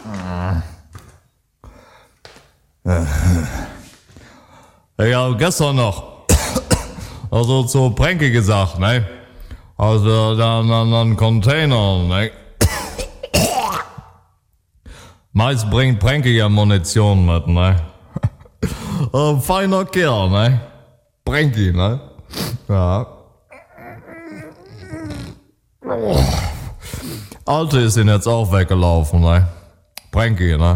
Ich habe gestern noch also zu Prenke gesagt, ne? Also dann Container, ne? Meist bringt Prenke ja Munition mit, ne? Feiner Kerl, ne? Prenke, ne? Ja. Alte ist ihn jetzt auch weggelaufen, ne? Prenke, ne?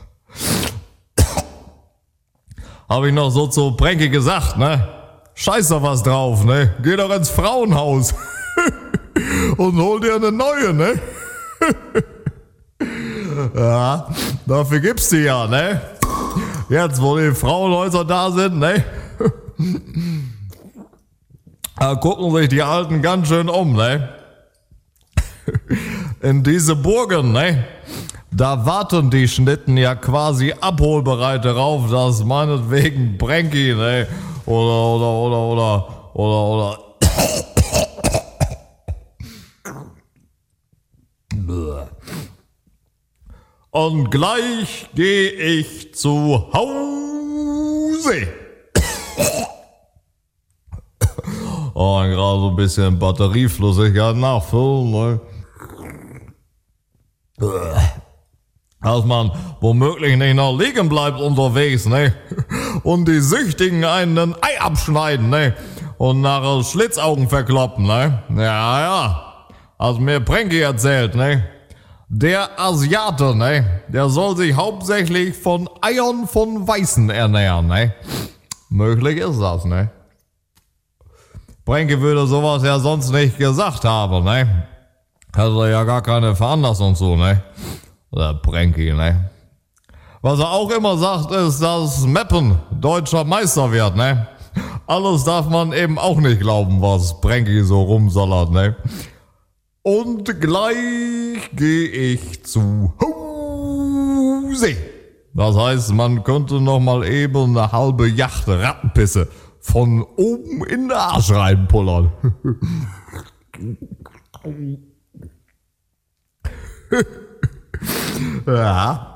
Hab ich noch so zu Prenke gesagt, ne? Scheiß doch was drauf, ne? Geh doch ins Frauenhaus und hol dir eine neue, ne? Ja, dafür gibt's die ja, ne? Jetzt, wo die Frauenhäuser da sind, ne? Da gucken sich die Alten ganz schön um, ne? In diese Burgen, ne? Da warten die Schnitten ja quasi abholbereit darauf, dass meinetwegen Prenke, ne? Oder. Und gleich gehe ich zu Hause. Oh, gerade so ein bisschen Batterieflüssigkeit nachfüllen, ne? Dass man womöglich nicht noch liegen bleibt unterwegs, ne? Und die Süchtigen einen Ei abschneiden, ne? Und nachher Schlitzaugen verkloppen, ne? Ja. Hast mir Prenke erzählt, ne? Der Asiate, ne? Der soll sich hauptsächlich von Eiern von Weißen ernähren, ne? Möglich ist das, ne? Prenke würde sowas ja sonst nicht gesagt haben, ne? Hat er ja gar keine Veranlassung zu, ne? Der Prenke, ne? Was er auch immer sagt, ist, dass Meppen deutscher Meister wird, ne? Alles darf man eben auch nicht glauben, was Prenke so rumsallert, ne? Und gleich gehe ich zu Hause. Das heißt, man könnte noch mal eben eine halbe Yacht Rattenpisse von oben in den Arsch reinpullern. Ja.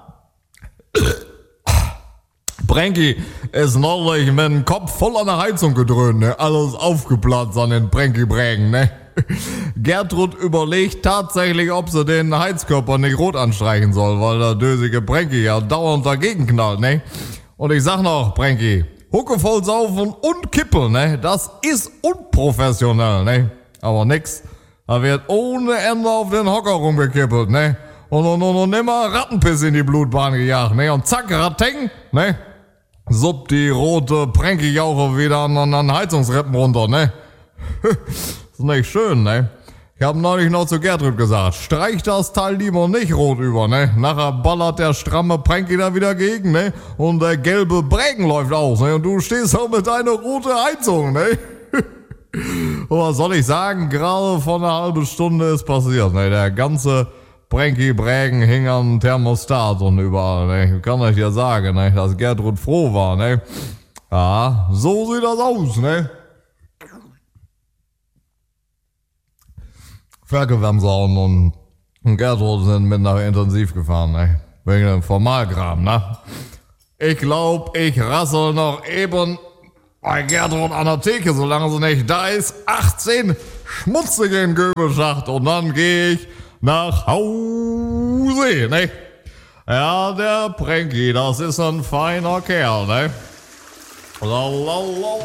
Prenke ist neulich mit dem Kopf voll an der Heizung gedröhnt, ne? Alles aufgeplatzt an den Prenke-Prägen, ne? Gertrud überlegt tatsächlich, ob sie den Heizkörper nicht rot anstreichen soll, weil der dösige Prenke ja dauernd dagegen knallt, ne? Und ich sag noch, Prenke, Hucke voll saufen und kippeln, ne? Das ist unprofessionell, ne? Aber nix. Da wird ohne Ende auf den Hocker rumgekippelt, ne? Und immer Rattenpiss in die Blutbahn gejagt, ne? Und zack, Rateng, ne? Suppt die rote Prenke-Jauche wieder an den Heizungsrippen runter, ne? Ist nicht schön, ne? Ich hab neulich noch zu Gertrud gesagt, streich das Teil lieber nicht rot über, ne? Nachher ballert der stramme Prenke da wieder gegen, ne? Und der gelbe Brägen läuft aus, ne? Und du stehst auch mit deiner roten Heizung, ne? Und was soll ich sagen? Gerade vor einer halben Stunde ist passiert, ne? Der ganze Prenke-Brägen hing am Thermostat und überall, ne? Ich kann euch ja sagen, ne? Dass Gertrud froh war, ne? Ja, so sieht das aus, ne? Ferkelwemsauen und Gertrud sind mit nach Intensiv gefahren, ne? Wegen dem Formalkram, ne? Ich glaub, ich rassel noch eben bei Gertrud an der Theke, solange sie nicht da ist, 18 schmutzige in Göbelschacht und dann gehe ich nach Hause, ne? Ja, der Prenke, das ist ein feiner Kerl, ne?